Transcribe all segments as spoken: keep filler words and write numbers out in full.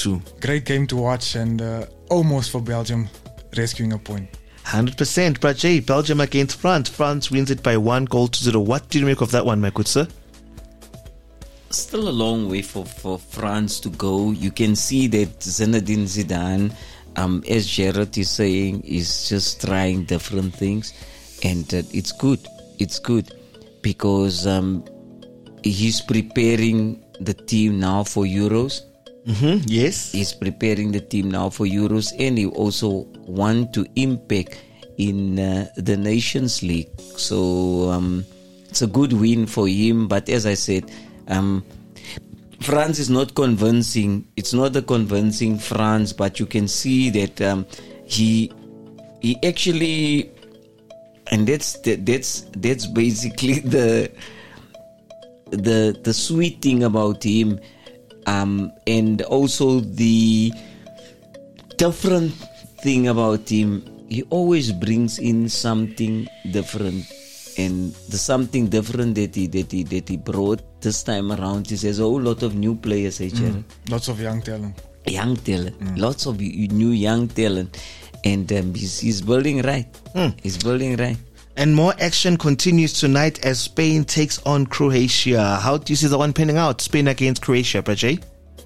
too. Great game to watch, and uh, almost for Belgium rescuing a point. one hundred percent. But Jay, Belgium against France. France wins it by one goal to zero. What do you make of that one, my good sir? Still a long way for, for France to go. You can see that Zinedine Zidane, um, as Gerard is saying, is just trying different things, and uh, it's good. It's good because um, he's preparing the team now for Euros. Mm-hmm. Yes, he's preparing the team now for Euros, and he also want to impact in uh, the Nations League. So um, it's a good win for him. But as I said, um, France is not convincing. It's not a convincing France, but you can see that um, he he actually, and that's that's that's basically the the the sweet thing about him. Um, and also the different thing about him, he always brings in something different, and the something different that he that he that he brought this time around is there's a whole lot of new players. Eh, mm, lots of young talent, young talent, mm. lots of new young talent, and um, he's, he's building right. Mm. He's building right. And more action continues tonight as Spain takes on Croatia. How do you see the one panning out? Spain against Croatia, Prajay?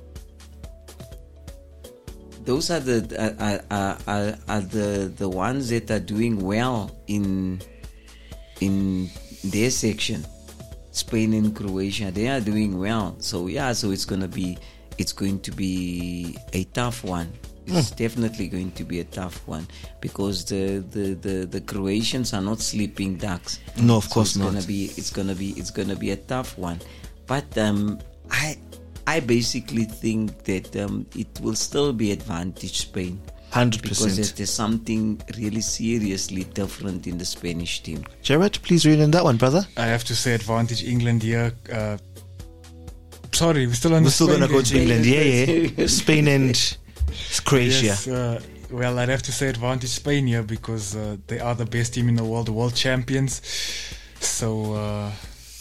Those are the are, are, are, are the the ones that are doing well in in their section. Spain and Croatia, they are doing well. So yeah, so it's gonna be it's going to be a tough one. It's mm. definitely going to be a tough one because the, the, the, the Croatians are not sleeping ducks. No, of course so it's not. Gonna be, it's gonna be it's gonna be a tough one. But um, I I basically think that um, it will still be advantage Spain. one hundred percent. Because there's something really seriously different in the Spanish team. Gerard, please read on that one, brother. I have to say advantage England here. Uh, sorry, we're still on we're the still Spain gonna go to England. Yeah, yeah. Spain and Croatia. Yes, uh, well, I'd have to say advantage Spain here because uh, they are the best team in the world, the world champions. So uh,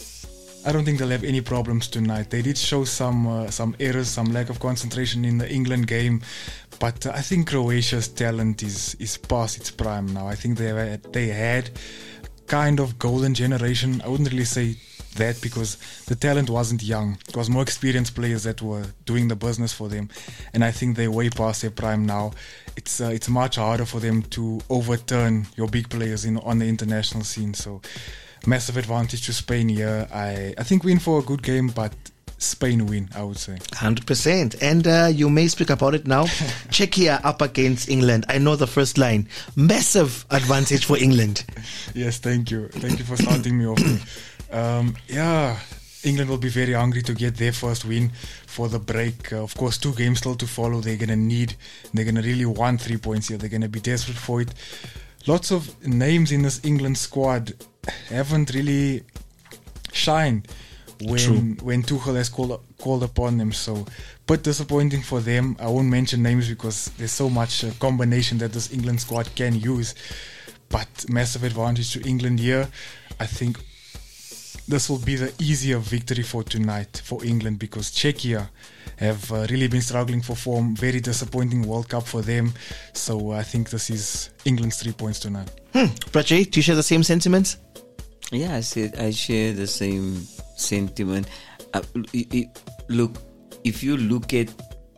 I don't think they'll have any problems tonight. They did show some uh, some errors, some lack of concentration in the England game, but uh, I think Croatia's talent is is past its prime now. I think they had, they had kind of golden generation. I wouldn't really say that because the talent wasn't young. It was more experienced players that were doing the business for them, and I think they're way past their prime now. It's uh, it's much harder for them to overturn your big players in on the international scene. So massive advantage to Spain here. I I think win for a good game, but Spain win, I would say. one hundred percent. And uh, you may speak about it now. Czechia up against England. I know the first line. Massive advantage for England. Yes, thank you. Thank you for starting me off. Um, yeah, England will be very hungry to get their first win for the break. Uh, of course, two games still to follow. They're going to need, they're going to really want three points here. They're going to be desperate for it. Lots of names in this England squad haven't really shined when True. when Tuchel has called called upon them. So, but disappointing for them. I won't mention names because there's so much uh, combination that this England squad can use. But massive advantage to England here. I think this will be the easier victory for tonight for England because Czechia have uh, really been struggling for form. Very disappointing World Cup for them. So uh, I think this is England's three points tonight. Hmm. Prajay, do you share the same sentiments? Yeah, I said I share the same sentiment. Uh, it, it, look, if you look at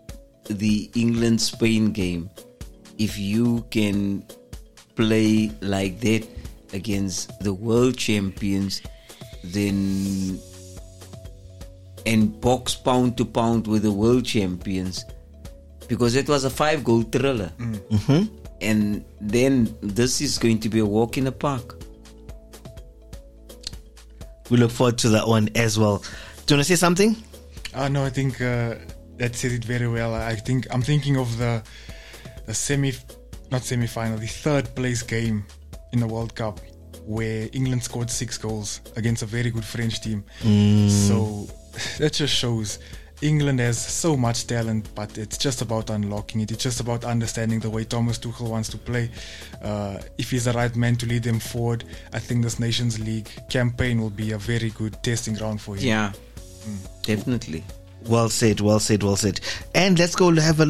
the England-Spain game, if you can play like that against the world champions, then and box pound to pound with the world champions, because it was a five goal thriller. Mm. Mm-hmm. And then this is going to be a walk in the park. We look forward to that one as well. Do you want to say something? Uh, no, I think uh, that said it very well. I think I'm thinking of the the semi, not semi-final, the third place game in the World Cup, where England scored six goals against a very good French team. Mm. So that just shows England has so much talent, but it's just about unlocking it. It's just about understanding the way Thomas Tuchel wants to play. Uh, if he's the right man to lead them forward, I think this Nations League campaign will be a very good testing ground for him. Yeah, mm. definitely. Well said, well said, well said. And let's go have a